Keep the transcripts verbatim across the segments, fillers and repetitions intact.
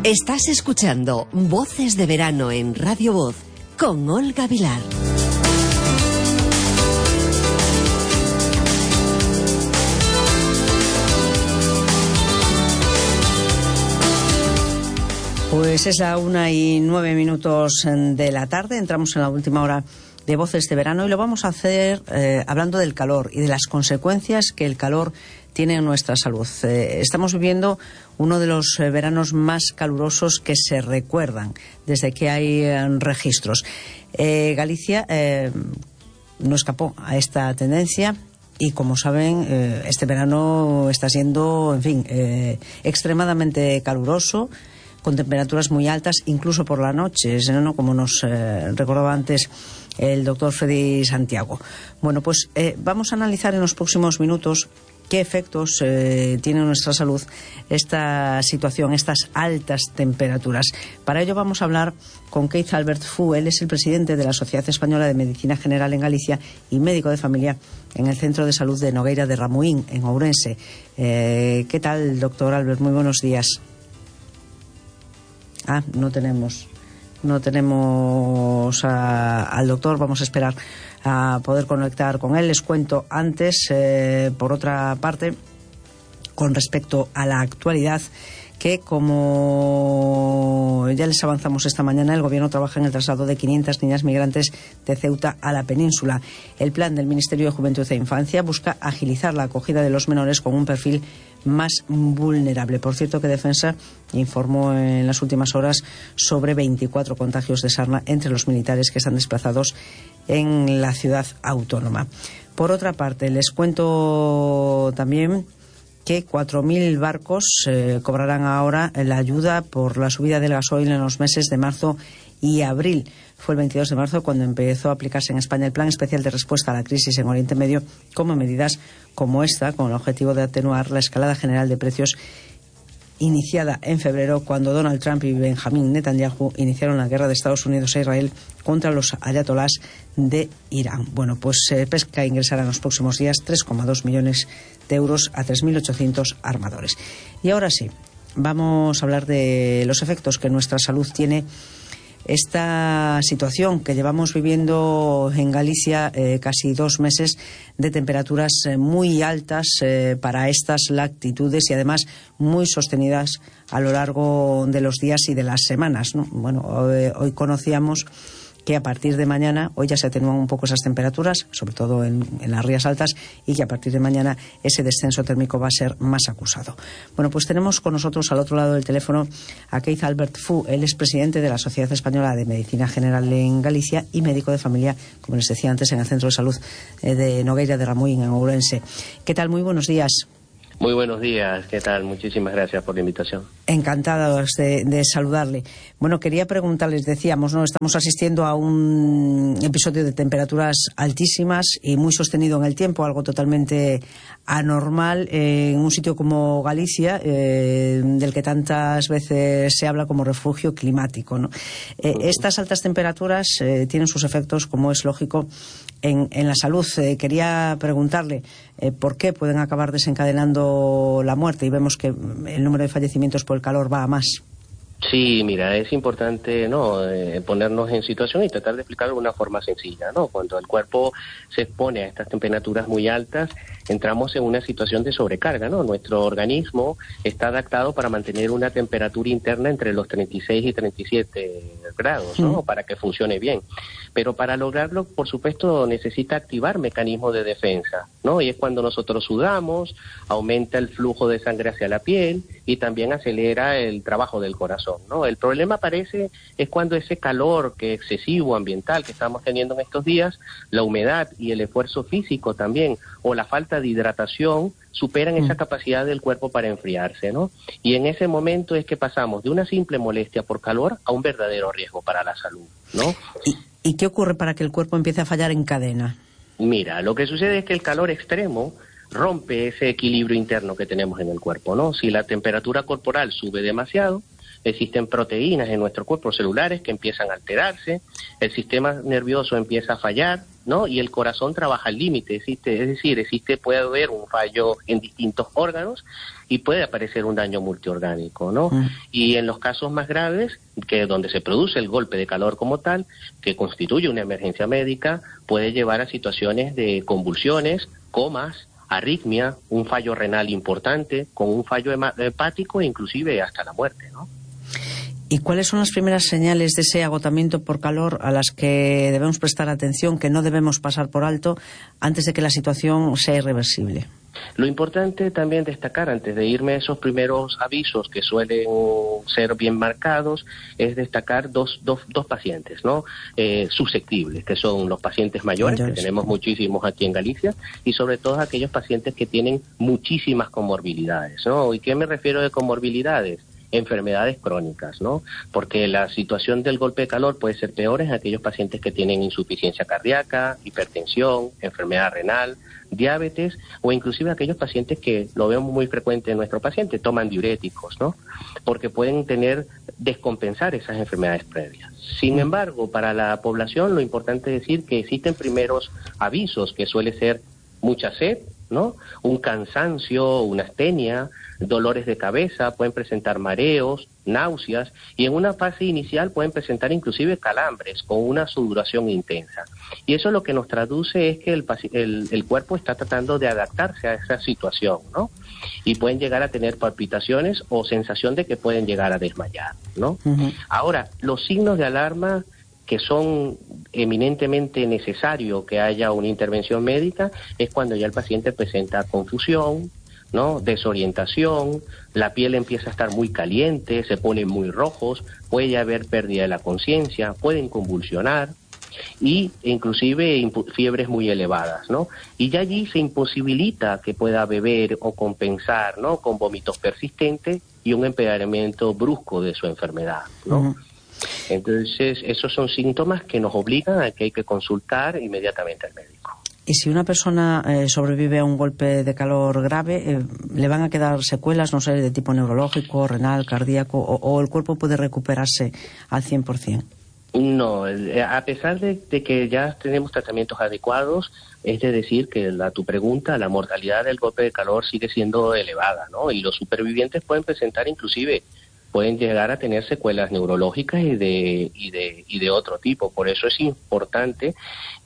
Estás escuchando Voces de Verano en Radio Voz con Olga Vilar. Pues es la una y nueve minutos de la tarde. Entramos en la última hora de Voces de Verano y lo vamos a hacer eh, hablando del calor y de las consecuencias que el calor tiene en nuestra salud. Eh, estamos viviendo uno de los eh, veranos más calurosos que se recuerdan desde que hay eh, registros. Eh, Galicia eh, no escapó a esta tendencia. Y como saben, eh, este verano está siendo, en fin, eh, extremadamente caluroso, con temperaturas muy altas, incluso por la noche, ¿no? Como nos eh, recordaba antes el doctor Freddy Santiago. Bueno, pues eh, vamos a analizar en los próximos minutos qué efectos eh, tiene en nuestra salud esta situación, estas altas temperaturas. Para ello vamos a hablar con Keith Albert Fu. Él es el presidente de la Sociedad Española de Medicina General en Galicia y médico de familia en el Centro de Salud de Nogueira de Ramuín, en Ourense. Eh, ¿Qué tal, doctor Albert? Muy buenos días. Ah, no tenemos, no tenemos a, al doctor. Vamos a esperar a poder conectar con él. Les cuento antes, eh, por otra parte, con respecto a la actualidad, que como ya les avanzamos esta mañana, el Gobierno trabaja en el traslado de quinientas niñas migrantes de Ceuta a la península. El plan del Ministerio de Juventud e Infancia busca agilizar la acogida de los menores con un perfil más vulnerable. Por cierto, que Defensa informó en las últimas horas sobre veinticuatro contagios de sarna entre los militares que están desplazados en la ciudad autónoma. Por otra parte, les cuento también que cuatro mil barcos eh, cobrarán ahora la ayuda por la subida del gasoil en los meses de marzo y abril. Fue el veintidós de marzo cuando empezó a aplicarse en España el Plan Especial de Respuesta a la Crisis en Oriente Medio, como medidas como esta, con el objetivo de atenuar la escalada general de precios iniciada en febrero, cuando Donald Trump y Benjamín Netanyahu iniciaron la guerra de Estados Unidos e Israel contra los ayatolás de Irán. Bueno, pues eh, Pesca ingresará en los próximos días tres coma dos millones de euros a tres mil ochocientos armadores. Y ahora sí, vamos a hablar de los efectos que nuestra salud tiene esta situación que llevamos viviendo en Galicia, eh, casi dos meses de temperaturas eh, muy altas eh, para estas latitudes y además muy sostenidas a lo largo de los días y de las semanas, ¿no? Bueno, hoy, hoy conocíamos que a partir de mañana, hoy ya se atenúan un poco esas temperaturas, sobre todo en, en las rías altas, y que a partir de mañana ese descenso térmico va a ser más acusado. Bueno, pues tenemos con nosotros al otro lado del teléfono a Keith Albert Fu. Él es presidente de la Sociedad Española de Medicina General en Galicia y médico de familia, como les decía antes, en el Centro de Salud de Nogueira de Ramuín, en Ourense. ¿Qué tal? Muy buenos días. Muy buenos días, ¿qué tal? Muchísimas gracias por la invitación. Encantados de, de saludarle. Bueno, quería preguntarles, decíamos, ¿no? Estamos asistiendo a un episodio de temperaturas altísimas y muy sostenido en el tiempo, algo totalmente anormal eh, en un sitio como Galicia, eh, del que tantas veces se habla como refugio climático, ¿no? Eh, estas altas temperaturas eh, tienen sus efectos, como es lógico, en, en la salud. Eh, quería preguntarle eh, por qué pueden acabar desencadenando la muerte, y vemos que el número de fallecimientos por el calor va a más. Sí, mira, es importante, ¿no?, eh, ponernos en situación y tratar de explicarlo de una forma sencilla, ¿no? Cuando el cuerpo se expone a estas temperaturas muy altas, entramos en una situación de sobrecarga, ¿no? Nuestro organismo está adaptado para mantener una temperatura interna entre los treinta y seis y treinta y siete grados, ¿no? Mm. Para que funcione bien. Pero para lograrlo, por supuesto, necesita activar mecanismos de defensa, ¿no? Y es cuando nosotros sudamos, aumenta el flujo de sangre hacia la piel y también acelera el trabajo del corazón, ¿no? El problema aparece es cuando ese calor que excesivo ambiental que estamos teniendo en estos días, la humedad y el esfuerzo físico también, o la falta de hidratación, superan esa capacidad del cuerpo para enfriarse, ¿no? Y en ese momento es que pasamos de una simple molestia por calor a un verdadero riesgo para la salud, ¿no? ¿Y, y qué ocurre para que el cuerpo empiece a fallar en cadena? Mira, lo que sucede es que el calor extremo rompe ese equilibrio interno que tenemos en el cuerpo, ¿no? Si la temperatura corporal sube demasiado, existen proteínas en nuestro cuerpo celulares que empiezan a alterarse, el sistema nervioso empieza a fallar, ¿no? Y el corazón trabaja al límite, existe, es decir, existe, puede haber un fallo en distintos órganos y puede aparecer un daño multiorgánico, ¿no? Mm. Y en los casos más graves, que donde se produce el golpe de calor como tal, que constituye una emergencia médica, puede llevar a situaciones de convulsiones, comas, arritmia, un fallo renal importante, con un fallo hepático e inclusive hasta la muerte, ¿no? ¿Y cuáles son las primeras señales de ese agotamiento por calor a las que debemos prestar atención, que no debemos pasar por alto antes de que la situación sea irreversible? Lo importante también destacar, antes de irme a esos primeros avisos que suelen ser bien marcados, es destacar dos, dos, dos pacientes, ¿no? Eh, susceptibles, que son los pacientes mayores, mayores, que tenemos muchísimos aquí en Galicia, y sobre todo aquellos pacientes que tienen muchísimas comorbilidades, ¿no? ¿Y qué me refiero de comorbilidades? Enfermedades crónicas, ¿no? Porque la situación del golpe de calor puede ser peor en aquellos pacientes que tienen insuficiencia cardíaca, hipertensión, enfermedad renal, diabetes, o inclusive aquellos pacientes que lo vemos muy frecuente en nuestro paciente, toman diuréticos, ¿no? Porque pueden tener, descompensar esas enfermedades previas. Sin embargo, para la población lo importante es decir que existen primeros avisos, que suele ser mucha sed, ¿no? Un cansancio, una astenia, dolores de cabeza, pueden presentar mareos, náuseas, y en una fase inicial pueden presentar inclusive calambres con una sudoración intensa. Y eso lo que nos traduce es que el, el, el cuerpo está tratando de adaptarse a esa situación, ¿no? Y pueden llegar a tener palpitaciones o sensación de que pueden llegar a desmayar, ¿no? Uh-huh. Ahora, los signos de alarma que son eminentemente necesario que haya una intervención médica es cuando ya el paciente presenta confusión, ¿no? Desorientación, la piel empieza a estar muy caliente, se ponen muy rojos, puede haber pérdida de la conciencia, pueden convulsionar y inclusive impu- fiebres muy elevadas, ¿no? Y ya allí se imposibilita que pueda beber o compensar, ¿no? Con vómitos persistentes y un empeoramiento brusco de su enfermedad, ¿no? Uh-huh. Entonces, esos son síntomas que nos obligan a que hay que consultar inmediatamente al médico. Y si una persona eh, sobrevive a un golpe de calor grave, eh, ¿le van a quedar secuelas, no sé, de tipo neurológico, renal, cardíaco, o, o el cuerpo puede recuperarse al cien por ciento? No, a pesar de, de que ya tenemos tratamientos adecuados, es de decir que la, tu pregunta, la mortalidad del golpe de calor sigue siendo elevada, ¿no? Y los supervivientes pueden presentar inclusive pueden llegar a tener secuelas neurológicas y de y de y de otro tipo. Por eso es importante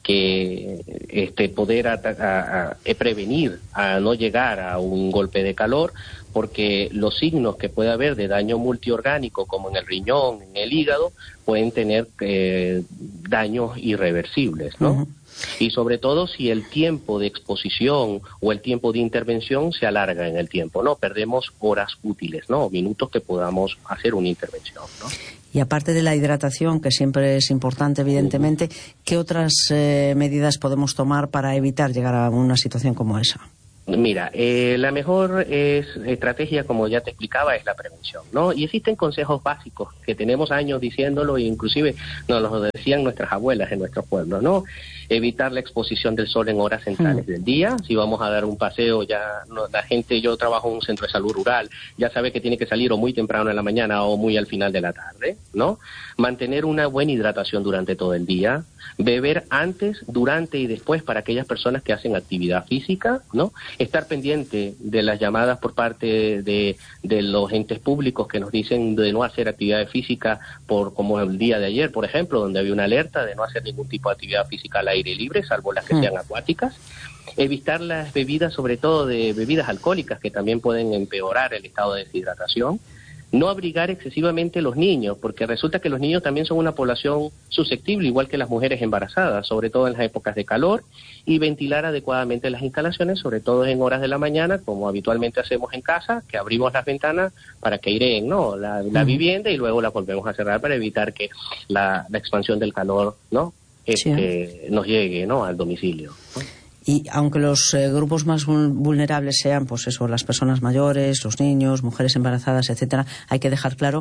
que este poder a, a, a prevenir a no llegar a un golpe de calor, porque los signos que puede haber de daño multiorgánico, como en el riñón, en el hígado, pueden tener eh, daños irreversibles, ¿no? Uh-huh. Y sobre todo si el tiempo de exposición o el tiempo de intervención se alarga en el tiempo, ¿no? Perdemos horas útiles, ¿no? Minutos que podamos hacer una intervención, ¿no? Y aparte de la hidratación, que siempre es importante, evidentemente, uh-huh. ¿qué otras eh, medidas podemos tomar para evitar llegar a una situación como esa? Mira, eh, la mejor es, estrategia, como ya te explicaba, es la prevención, ¿no? Y existen consejos básicos que tenemos años diciéndolo, e inclusive nos lo decían nuestras abuelas en nuestros pueblos, ¿no? Evitar la exposición del sol en horas centrales mm. del día. Si vamos a dar un paseo, ya no, la gente, yo trabajo en un centro de salud rural, ya sabe que tiene que salir o muy temprano en la mañana o muy al final de la tarde, ¿no? Mantener una buena hidratación durante todo el día. Beber antes, durante y después para aquellas personas que hacen actividad física, ¿no? Estar pendiente de las llamadas por parte de, de los entes públicos que nos dicen de no hacer actividad física, por como el día de ayer, por ejemplo, donde había una alerta de no hacer ningún tipo de actividad física al aire libre, salvo las que mm. sean acuáticas. Evitar las bebidas, sobre todo de bebidas alcohólicas, que también pueden empeorar el estado de deshidratación. No abrigar excesivamente los niños, porque resulta que los niños también son una población susceptible, igual que las mujeres embarazadas, sobre todo en las épocas de calor, y ventilar adecuadamente las instalaciones, sobre todo en horas de la mañana, como habitualmente hacemos en casa, que abrimos las ventanas para que aireen, ¿no? la, la uh-huh. vivienda, y luego la volvemos a cerrar para evitar que la, la expansión del calor, ¿no? Este, sí. nos llegue, ¿no? al domicilio, ¿no? Y aunque los eh, grupos más vulnerables sean, pues eso, las personas mayores, los niños, mujeres embarazadas, etcétera, hay que dejar claro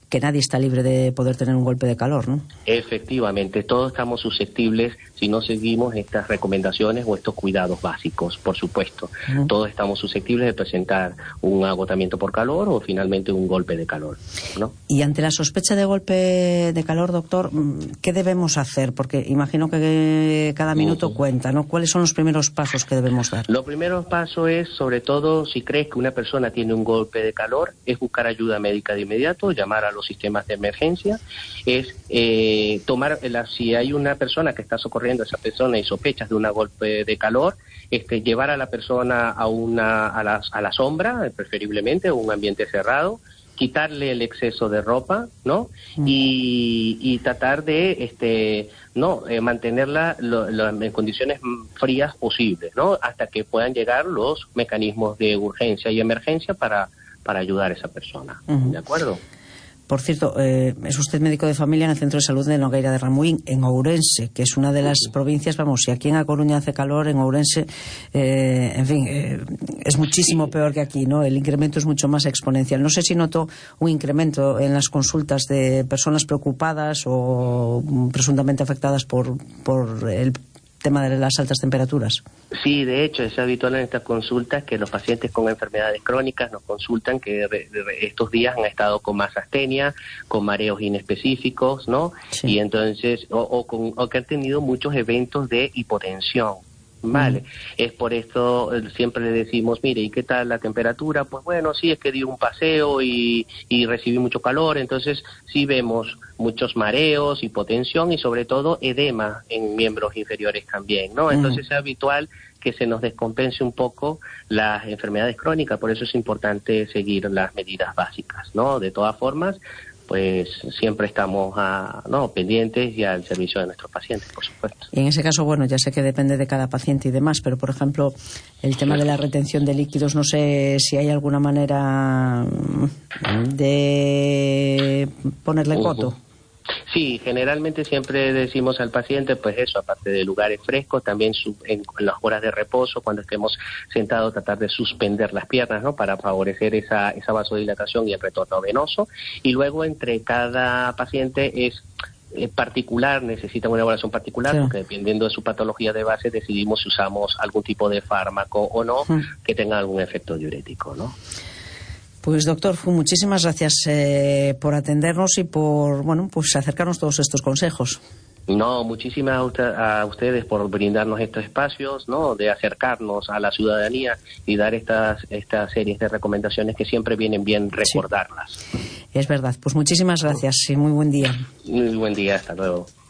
que nadie está libre de poder tener un golpe de calor, ¿no? Efectivamente, todos estamos susceptibles si no seguimos estas recomendaciones o estos cuidados básicos, por supuesto. Uh-huh. Todos estamos susceptibles de presentar un agotamiento por calor o finalmente un golpe de calor, ¿no? Y ante la sospecha de golpe de calor, doctor, ¿qué debemos hacer? Porque imagino que cada minuto uh-huh. cuenta, ¿no? ¿Cuáles son los primeros pasos que debemos dar? Los primeros pasos es, sobre todo, si crees que una persona tiene un golpe de calor, es buscar ayuda médica de inmediato, llamar a los sistemas de emergencia, es eh, tomar, la, si hay una persona que está socorriendo a esa persona y sospechas de un golpe de calor, este, llevar a la persona a una a la, a la sombra, preferiblemente, o un ambiente cerrado, quitarle el exceso de ropa, ¿no? Mm. Y, y tratar de este no eh, mantenerla lo, lo, en condiciones frías posibles, ¿no? Hasta que puedan llegar los mecanismos de urgencia y emergencia para, para ayudar a esa persona. Uh-huh. ¿De acuerdo? Por cierto, eh, es usted médico de familia en el Centro de Salud de Nogueira de Ramuín, en Ourense, que es una de las provincias, vamos, si aquí en A Coruña hace calor, en Ourense, eh, en fin, eh, es muchísimo sí. peor que aquí, ¿no? El incremento es mucho más exponencial. No sé si notó un incremento en las consultas de personas preocupadas o presuntamente afectadas por, por el tema de las altas temperaturas. Sí, de hecho, es habitual en estas consultas que los pacientes con enfermedades crónicas nos consultan que re, re, estos días han estado con más astenia, con mareos inespecíficos, ¿no? Sí. Y entonces, o, o, con, o que han tenido muchos eventos de hipotensión. Vale, mm. es por esto siempre le decimos, mire, ¿y qué tal la temperatura? Pues bueno, sí, es que di un paseo y, y recibí mucho calor, entonces sí vemos muchos mareos, hipotensión y sobre todo edema en miembros inferiores también, ¿no? Entonces mm. es habitual que se nos descompense un poco las enfermedades crónicas, por eso es importante seguir las medidas básicas, ¿no? De todas formas, pues siempre estamos a, no, pendientes y al servicio de nuestros pacientes, por supuesto. Y en ese caso, bueno, ya sé que depende de cada paciente y demás, pero por ejemplo, el tema de la retención de líquidos, no sé si hay alguna manera de ponerle coto. Uh-huh. Sí, generalmente siempre decimos al paciente, pues eso, aparte de lugares frescos, también su, en, en las horas de reposo, cuando estemos sentados, tratar de suspender las piernas, ¿no? Para favorecer esa, esa vasodilatación y el retorno venoso. Y luego entre cada paciente es eh, particular, necesita una evaluación particular, sí. porque dependiendo de su patología de base decidimos si usamos algún tipo de fármaco o no, sí. que tenga algún efecto diurético, ¿no? Pues doctor Fu, muchísimas gracias eh, por atendernos y por, bueno, pues acercarnos todos estos consejos. No, muchísimas a ustedes por brindarnos estos espacios, ¿no? De acercarnos a la ciudadanía y dar estas estas series de recomendaciones que siempre vienen bien recordarlas. Sí. Es verdad. Pues muchísimas gracias y muy buen día. Muy buen día, hasta luego.